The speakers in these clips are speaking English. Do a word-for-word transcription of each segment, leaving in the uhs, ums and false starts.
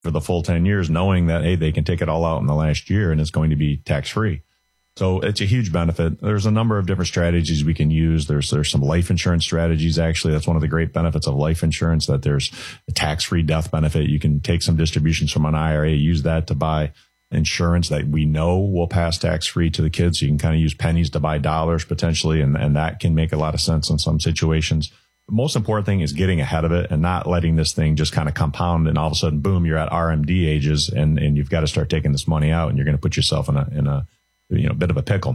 for the full ten years, knowing that, hey, they can take it all out in the last year and it's going to be tax free. So it's a huge benefit. There's a number of different strategies we can use. There's there's some life insurance strategies. Actually, that's one of the great benefits of life insurance, that there's a tax-free death benefit. You can take some distributions from an I R A, use that to buy insurance that we know will pass tax-free to the kids. So you can kind of use pennies to buy dollars potentially, and, and that can make a lot of sense in some situations. The most important thing is getting ahead of it and not letting this thing just kind of compound, and all of a sudden, boom, you're at R M D ages, and, and you've got to start taking this money out, and you're going to put yourself in a in a you know bit of a pickle.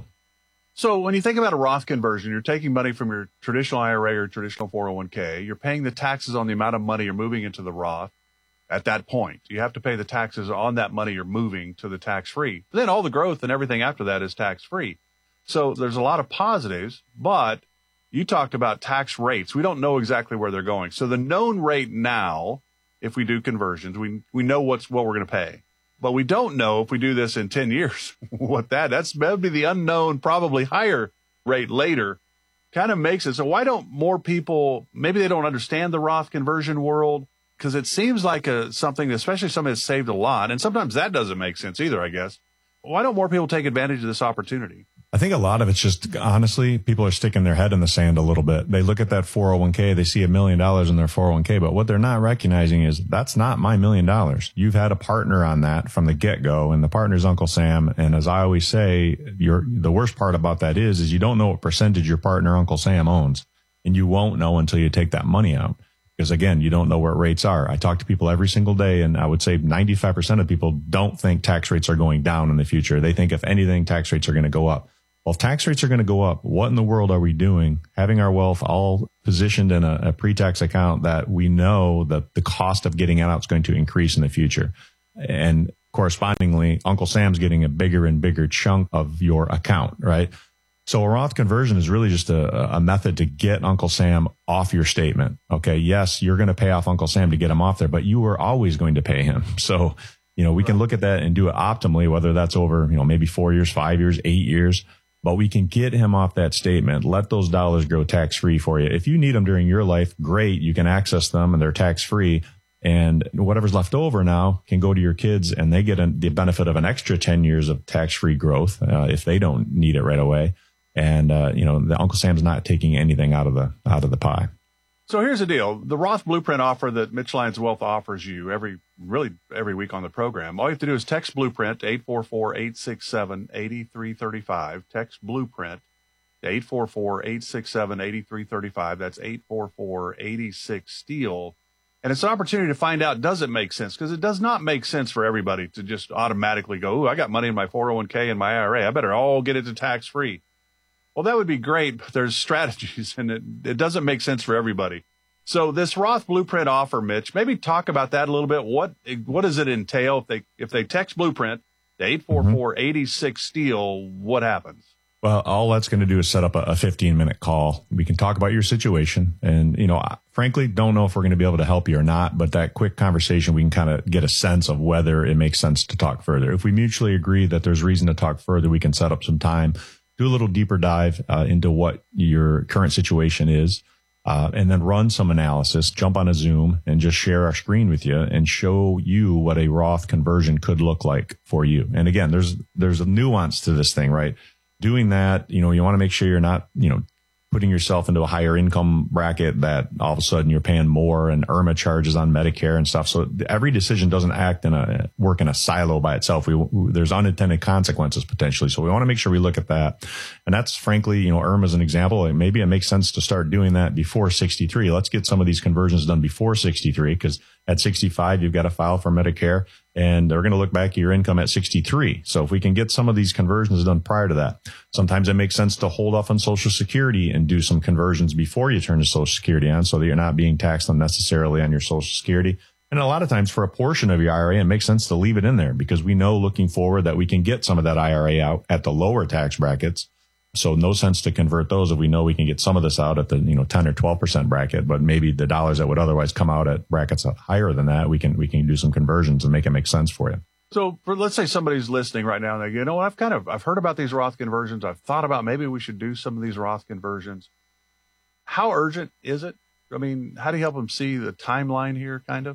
So when you think about a Roth conversion, you're taking money from your traditional I R A or traditional four oh one k. You're paying the taxes on the amount of money you're moving into the Roth. At that point, you have to pay the taxes on that money you're moving to the tax-free. Then all the growth and everything after that is tax-free. So there's a lot of positives, but you talked about tax rates. We don't know exactly where they're going. So the known rate now, if we do conversions, we we know what's what we're going to pay. But we don't know if we do this in ten years, what that, that's maybe the unknown, probably higher rate later, kind of makes it. So why don't more people, maybe they don't understand the Roth conversion world, because it seems like a something, especially somebody that's saved a lot. And sometimes that doesn't make sense either, I guess. Why don't more people take advantage of this opportunity? I think a lot of it's just, honestly, people are sticking their head in the sand a little bit. They look at that four oh one k, they see a million dollars in their four oh one k, but what they're not recognizing is that's not my million dollars. You've had a partner on that from the get-go, and the partner's Uncle Sam. And as I always say, you're, the worst part about that is, is you don't know what percentage your partner, Uncle Sam, owns. And you won't know until you take that money out. Because again, you don't know what rates are. I talk to people every single day, and I would say ninety-five percent of people don't think tax rates are going down in the future. They think if anything, tax rates are going to go up. Well, if tax rates are going to go up, what in the world are we doing having our wealth all positioned in a, a pre-tax account that we know that the cost of getting it out is going to increase in the future? And correspondingly, Uncle Sam's getting a bigger and bigger chunk of your account, right? So a Roth conversion is really just a, a method to get Uncle Sam off your statement. Okay, yes, you're going to pay off Uncle Sam to get him off there, but you were always going to pay him. So, you know, we can look at that and do it optimally, whether that's over, you know, maybe four years, five years, eight years, but we can get him off that statement. Let those dollars grow tax-free for you. If you need them during your life, great. You can access them and they're tax-free. And whatever's left over now can go to your kids, and they get a, the benefit of an extra ten years of tax-free growth uh, if they don't need it right away. And, uh, you know, the Uncle Sam's not taking anything out of the out of the pie. So here's the deal. The Roth Blueprint offer that Mitch Lyons Wealth offers you every, really every week on the program. All you have to do is text Blueprint to eight four four, eight six seven, eight three three five. Text Blueprint to eight four four, eight six seven, eight three three five. That's eight four four, eight six, STEEL. And it's an opportunity to find out, does it make sense? Because it does not make sense for everybody to just automatically go, ooh, I got money in my four oh one k and my I R A. I better all get it to tax-free. Well, that would be great, but there's strategies, and it, it doesn't make sense for everybody. So this Roth Blueprint offer, Mitch, maybe talk about that a little bit. What what does it entail? If they if they text Blueprint to eight four four, eight six, STEEL, what happens? Well, all that's going to do is set up a fifteen-minute call. We can talk about your situation, and, you know, frankly, don't know if we're going to be able to help you or not, but that quick conversation, we can kind of get a sense of whether it makes sense to talk further. If we mutually agree that there's reason to talk further, we can set up some time, do a little deeper dive uh, into what your current situation is, uh, and then run some analysis, jump on a Zoom and just share our screen with you and show you what a Roth conversion could look like for you. And again, there's, there's a nuance to this thing, right? Doing that, you know, you want to make sure you're not, you know, putting yourself into a higher income bracket that all of a sudden you're paying more, and IRMAA charges on Medicare and stuff. So every decision doesn't act in a work in a silo by itself. We, there's unintended consequences potentially. So we want to make sure we look at that. And that's frankly, you know, IRMAA is an example. Maybe it makes sense to start doing that before sixty-three. Let's get some of these conversions done before sixty-three, because at sixty-five, you've got to file for Medicare, and they're going to look back at your income at sixty-three. So if we can get some of these conversions done prior to that, sometimes it makes sense to hold off on Social Security and do some conversions before you turn to Social Security on, so that you're not being taxed unnecessarily on your Social Security. And a lot of times for a portion of your I R A, it makes sense to leave it in there, because we know looking forward that we can get some of that I R A out at the lower tax brackets. So no sense to convert those if we know we can get some of this out at the, you know, ten or twelve percent bracket, but maybe the dollars that would otherwise come out at brackets higher than that, we can, we can do some conversions and make it make sense for you. So for, let's say somebody's listening right now and they go, you know, I've kind of, I've heard about these Roth conversions. I've thought about maybe we should do some of these Roth conversions. How urgent is it? I mean, how do you help them see the timeline here kind of?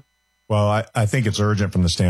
Well, I, I think it's urgent from the standpoint